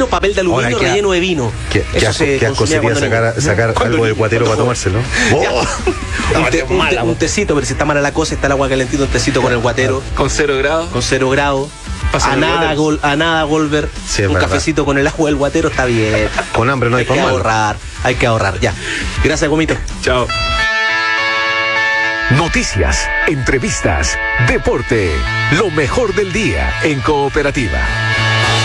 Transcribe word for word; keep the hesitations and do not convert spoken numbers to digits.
guatero, papel de aluminio, Ahora, relleno de vino. ¿Qué, qué asco, qué asco sería sacar, sacar algo de guatero para tomárselo? Oh. Un, te, un, te, un tecito, pero si está mala la cosa, está el agua calentita, un tecito con el guatero. Con cero grados. Con cero grados. A nada, gol, a nada, Golver. Sí, un verdad. Cafecito con el agua del guatero está bien. Con hambre no hay, hay que pan malo. ahorrar, hay que ahorrar, ya. Gracias, Gomito. Chao. Noticias, entrevistas, deporte, lo mejor del día en Cooperativa.